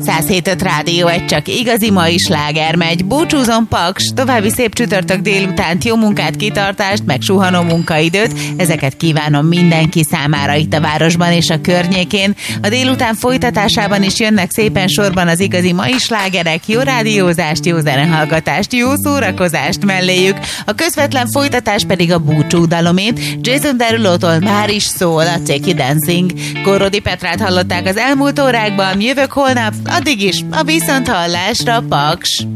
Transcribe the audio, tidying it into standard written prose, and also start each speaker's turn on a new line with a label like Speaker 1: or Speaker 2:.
Speaker 1: 107.5 Rádió, egy csak igazi mai sláger megy. Búcsúzom, Paks, további szép csütörtök délutánt, jó munkát, kitartást, meg suhanó munkaidőt. Ezeket kívánom mindenki számára itt a városban és a környékén. A délután folytatásában is jönnek szépen sorban az igazi mai slágerek. Jó rádiózást, jó zenehallgatást, jó szórakozást melléjük. A közvetlen folytatás pedig a búcsúdalomét. Jason Derulo-tól már is szól a Take Dancing. Korrodi Petrát hallották az elmúlt órákban, jövök holnap, addig is a viszonthallásra, Paks!